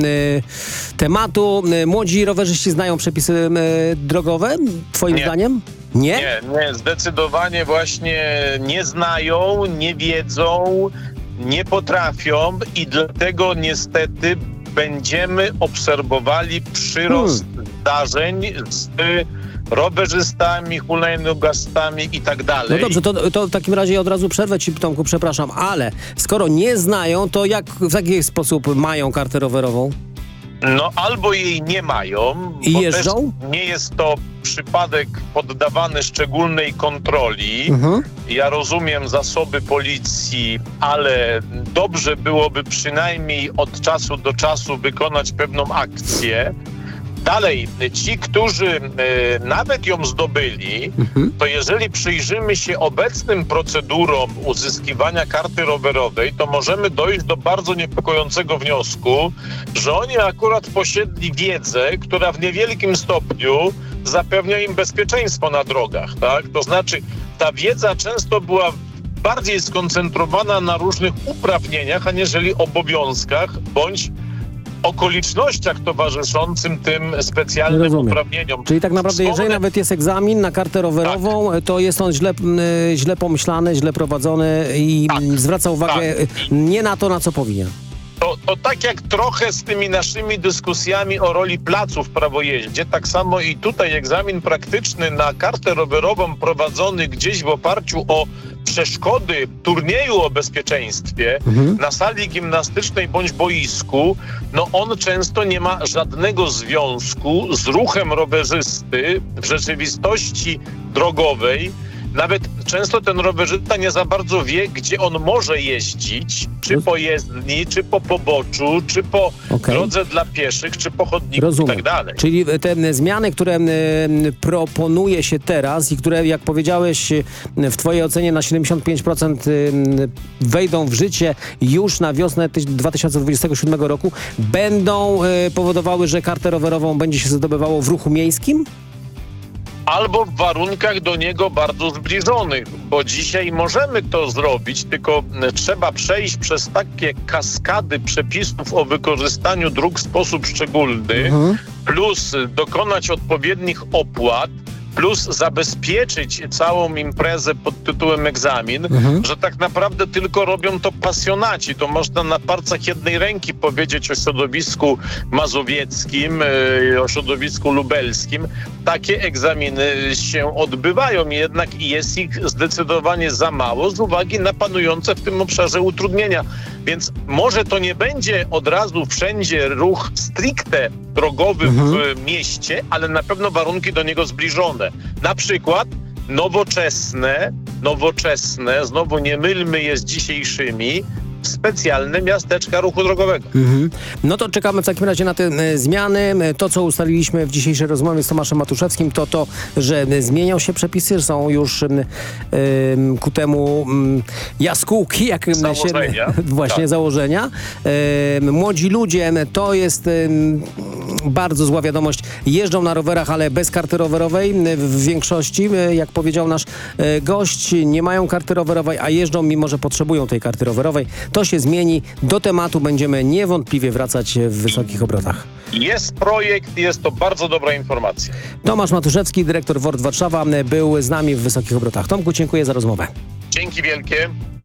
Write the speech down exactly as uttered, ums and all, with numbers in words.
y, tematu. Y, Młodzi rowerzyści znają przepisy y, drogowe, twoim Nie. zdaniem? Nie? Nie, nie, zdecydowanie właśnie nie znają, nie wiedzą, nie potrafią i dlatego niestety będziemy obserwowali przyrost Hmm. zdarzeń z rowerzystami, hulajnogastami i tak dalej. No dobrze, to, to w takim razie od razu przerwę ci, Tomku, przepraszam, ale skoro nie znają, to jak, w jaki sposób mają kartę rowerową? No albo jej nie mają, I bo jeżdżą? też nie jest to przypadek poddawany szczególnej kontroli. Mhm. Ja rozumiem zasoby policji, ale dobrze byłoby przynajmniej od czasu do czasu wykonać pewną akcję. Dalej, ci, którzy e, nawet ją zdobyli, Mhm. to jeżeli przyjrzymy się obecnym procedurom uzyskiwania karty rowerowej, to możemy dojść do bardzo niepokojącego wniosku, że oni akurat posiedli wiedzę, która w niewielkim stopniu zapewnia im bezpieczeństwo na drogach, tak? To znaczy, ta wiedza często była bardziej skoncentrowana na różnych uprawnieniach, aniżeli obowiązkach, bądź okolicznościach towarzyszącym tym specjalnym Rozumiem. uprawnieniom. Czyli tak naprawdę, jeżeli Wspomnę- nawet jest egzamin na kartę rowerową, to jest on źle, y, źle pomyślany, źle prowadzony i Tak, zwraca uwagę tak. nie na to, na co powinien. To, to tak jak trochę z tymi naszymi dyskusjami o roli placów w prawojeździe, tak samo i tutaj egzamin praktyczny na kartę rowerową prowadzony gdzieś w oparciu o przeszkody turnieju o bezpieczeństwie Mhm. na sali gimnastycznej bądź boisku, no on często nie ma żadnego związku z ruchem rowerzysty w rzeczywistości drogowej. Nawet często ten rowerzysta nie za bardzo wie, gdzie on może jeździć, czy Roz- po jezdni, czy po poboczu, czy po Okej. drodze dla pieszych, czy po chodniku Rozumiem. i tak dalej. Czyli te zmiany, które m, proponuje się teraz i które, jak powiedziałeś, w twojej ocenie na siedemdziesiąt pięć procent m, wejdą w życie już na wiosnę tyś- dwa tysiące dwudziestego siódmego roku, będą e, powodowały, że kartę rowerową będzie się zdobywało w ruchu miejskim? Albo w warunkach do niego bardzo zbliżonych, bo dzisiaj możemy to zrobić, tylko trzeba przejść przez takie kaskady przepisów o wykorzystaniu dróg w sposób szczególny, Mhm. plus dokonać odpowiednich opłat, plus zabezpieczyć całą imprezę pod tytułem egzamin, Mhm. że tak naprawdę tylko robią to pasjonaci. To można na palcach jednej ręki powiedzieć o środowisku mazowieckim, yy, o środowisku lubelskim. Takie egzaminy się odbywają, jednak jest ich zdecydowanie za mało z uwagi na panujące w tym obszarze utrudnienia. Więc może to nie będzie od razu wszędzie ruch stricte drogowy Mhm. w mieście, ale na pewno warunki do niego zbliżone. Na przykład nowoczesne, nowoczesne, znowu nie mylmy je z dzisiejszymi, specjalne miasteczka ruchu drogowego. Mhm. No to czekamy w takim razie na te e, zmiany. E, To, co ustaliliśmy w dzisiejszej rozmowie z Tomaszem Matuszewskim, to to, że e, zmienią się przepisy, że są już em, em, ku temu em, jaskółki, jak em, Założenia. się właśnie Tak. założenia. Em, Młodzi ludzie, em, to jest em, bardzo zła wiadomość, jeżdżą na rowerach, ale bez karty rowerowej em, w większości, e, jak powiedział nasz e, gość, nie mają karty rowerowej, a jeżdżą, mimo że potrzebują tej karty rowerowej. To się zmieni. Do tematu będziemy niewątpliwie wracać w wysokich obrotach. Jest projekt, jest to bardzo dobra informacja. Tomasz Matuszewski, dyrektor W O R D Warszawa, był z nami w wysokich obrotach. Tomku, dziękuję za rozmowę. Dzięki wielkie.